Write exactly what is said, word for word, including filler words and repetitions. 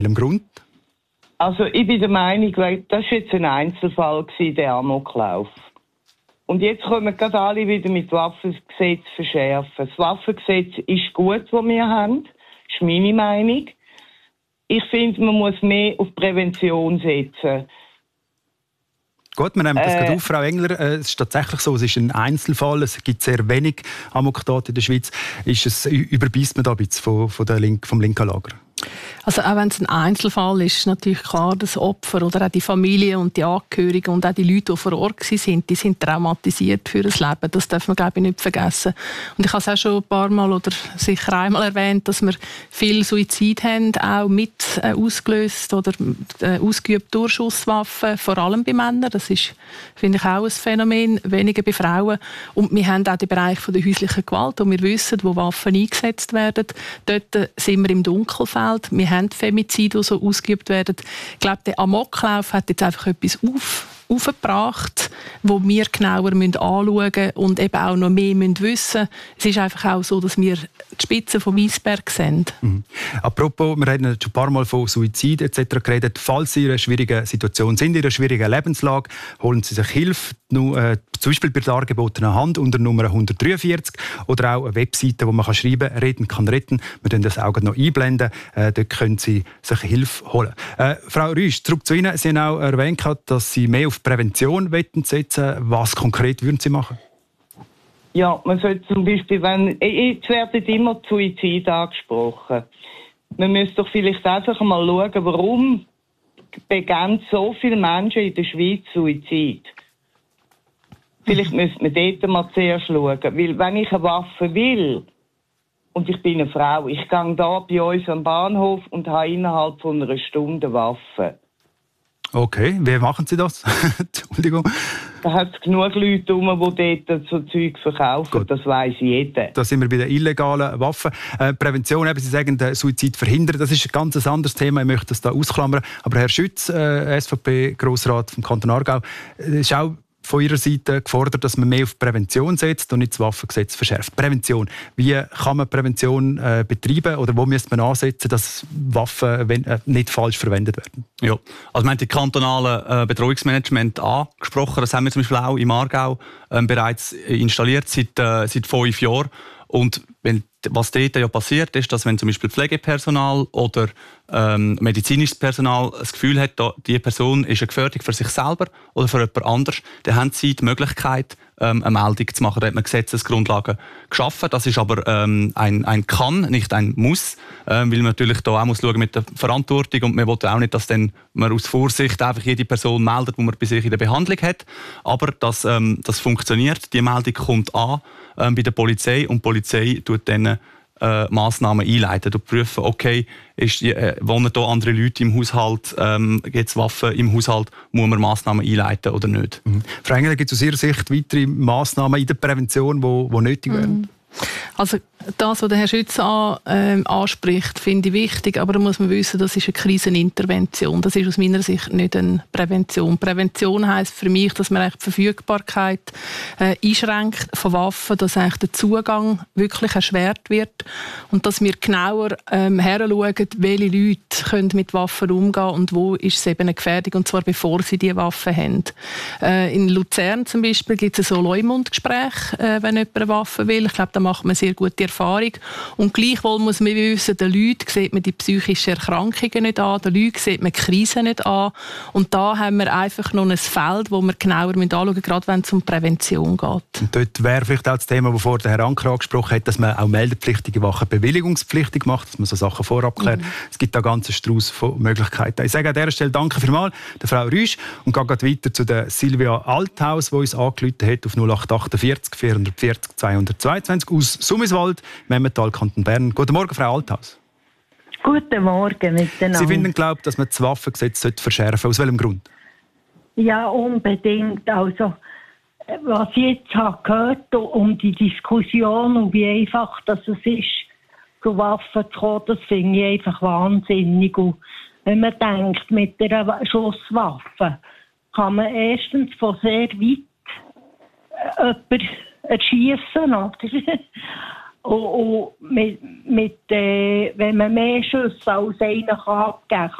welchem Grund? Also ich bin der Meinung, das war jetzt ein Einzelfall, der Amoklauf. Und jetzt kommen gerade alle wieder mit Waffengesetz verschärfen. Das Waffengesetz ist gut, das wir haben. Das ist meine Meinung. Ich finde, man muss mehr auf Prävention setzen. Gut, wir nehmen das äh, gerade auf, Frau Engler. Es ist tatsächlich so, es ist ein Einzelfall. Es gibt sehr wenig Amoktate in der Schweiz. Ist es, überbeißt man da ein bisschen von, von der Link, vom linken Lager? Also auch wenn es ein Einzelfall ist, ist natürlich klar, das Opfer oder auch die Familie und die Angehörigen und auch die Leute, die vor Ort waren, die sind traumatisiert für das Leben. Das darf man, glaube ich, nicht vergessen. Und ich habe es auch schon ein paar Mal oder sicher einmal erwähnt, dass wir viel Suizid haben, auch mit äh, ausgelöst oder äh, ausgeübt durch Schusswaffen, vor allem bei Männern. Das ist, finde ich, auch ein Phänomen, weniger bei Frauen. Und wir haben auch den Bereich von der häuslichen Gewalt, wo wir wissen, wo Waffen eingesetzt werden. Dort äh, sind wir im Dunkelfeld. Wir haben Femizide, die so ausgeübt werden. Ich glaube, der Amoklauf hat jetzt einfach etwas auf, aufgebracht, wo wir genauer anschauen müssen und eben auch noch mehr wissen müssen. Es ist einfach auch so, dass wir die Spitze vom Eisberg sehen. Mhm. Apropos, wir haben schon ein paar Mal von Suizid et cetera geredet. Falls Sie in einer schwierigen Situation sind, in einer schwierigen Lebenslage, holen Sie sich Hilfe. Nur, äh, zum Beispiel bei der angebotenen Hand unter Nummer hundertdreiundvierzig oder auch eine Webseite, wo man kann schreiben kann, «Reden kann retten». Wir können das auch noch einblenden. Äh, dort können Sie sich Hilfe holen. Äh, Frau Rüsch, zurück zu Ihnen. Sie haben auch erwähnt, dass Sie mehr auf Prävention setzen wollen. Was konkret würden Sie machen? Ja, man sollte zum Beispiel, wenn, jetzt werden immer Suizid angesprochen. Man müsste doch vielleicht einfach mal schauen, warum begehen so viele Menschen in der Schweiz Suizid. Vielleicht müsste man dort mal zuerst schauen. Weil wenn ich eine Waffe will und ich bin eine Frau, ich gehe da bei uns am Bahnhof und habe innerhalb von einer Stunde eine Waffe. Okay, wie machen Sie das? Entschuldigung. Da hat es genug Leute rum, die dort so Zeug verkaufen. Gut. Das weiss jeder. Da sind wir bei den illegalen Waffen. Äh, Prävention, eben, Sie sagen, den Suizid verhindern. Das ist ein ganz anderes Thema. Ich möchte das da ausklammern. Aber Herr Schütz, äh, S V P-Grossrat vom Kanton Aargau, äh, ist auch von Ihrer Seite gefordert, dass man mehr auf Prävention setzt und nicht das Waffengesetz verschärft. Prävention. Wie kann man Prävention äh, betreiben oder wo müsste man ansetzen, dass Waffen wenn, äh, nicht falsch verwendet werden? Ja, also wir haben die kantonale äh, Bedrohungsmanagement angesprochen. Das haben wir zum Beispiel auch im Aargau äh, bereits installiert seit, äh, seit fünf Jahren. Und wenn, was dort ja passiert, ist, dass wenn zum Beispiel Pflegepersonal oder ähm, medizinisches Personal das Gefühl hat, da, die Person ist eine Gefährdung für sich selber oder für jemand anderes, dann haben sie die Möglichkeit, ähm, eine Meldung zu machen. Da hat man Gesetzesgrundlagen geschaffen. Das ist aber ähm, ein, ein Kann, nicht ein Muss, ähm, weil man natürlich da auch muss schauen mit der Verantwortung und man will auch nicht, dass dann man aus Vorsicht einfach jede Person meldet, die man bei sich in der Behandlung hat. Aber das, ähm, das funktioniert. Die Meldung kommt an ähm, bei der Polizei und die Polizei tut dann äh, Massnahmen einleiten, und prüfen, okay, ist, äh, wohnen da andere Leute im Haushalt, ähm, gibt es Waffen im Haushalt, muss man Massnahmen einleiten oder nicht? Mhm. Frau Engler, gibt es aus Ihrer Sicht weitere Massnahmen in der Prävention, die nötig wären? Mhm. Also das, was der Herr Schütz an, ähm, anspricht, finde ich wichtig, aber da muss man wissen, das ist eine Krisenintervention. Das ist aus meiner Sicht nicht eine Prävention. Prävention heisst für mich, dass man eigentlich die Verfügbarkeit äh, einschränkt von Waffen, dass eigentlich der Zugang wirklich erschwert wird und dass wir genauer ähm, heranschauen, welche Leute können mit Waffen umgehen und wo ist es eben eine Gefährdung, und zwar bevor sie diese Waffen haben. Äh, in Luzern zum Beispiel gibt es so Leumundgespräche, äh, wenn jemand eine Waffe will. Ich glaube, da macht man sehr gute Erfahrung. Und gleichwohl muss man wissen, den Leuten sieht man die psychischen Erkrankungen nicht an, den Leuten sieht man die Krisen nicht an. Und da haben wir einfach noch ein Feld, das wir genauer anschauen müssen, gerade wenn es um Prävention geht. Und dort wäre vielleicht auch das Thema, das vorher der Herr Anker angesprochen hat, dass man auch meldepflichtige Wachen bewilligungspflichtig macht, dass man so Sachen vorab klärt. Mhm. Es gibt da einen ganzen Strauß von Möglichkeiten. Ich sage an dieser Stelle danke vielmals der Frau Rüsch und gehe weiter zu der Silvia Althaus, die uns angerufen hat auf null acht achtundvierzig vierhundertvierzig zweihundertzweiundzwanzig aus Summiswald, Memmental, Kanton Bern. Guten Morgen, Frau Althaus. Guten Morgen miteinander. Sie finden, glaube ich, dass man das Waffengesetz verschärfen sollte. Aus welchem Grund? Ja, unbedingt. Also, was ich jetzt habe gehört um die Diskussion und wie einfach das es ist, zu Waffen zu kommen, das finde ich einfach wahnsinnig. Und wenn man denkt, mit einer Schusswaffe kann man erstens von sehr weit jemanden erschiessen, oder? Und, und mit, mit, äh, wenn man mehr Schüsse als einen kann abgeben kann,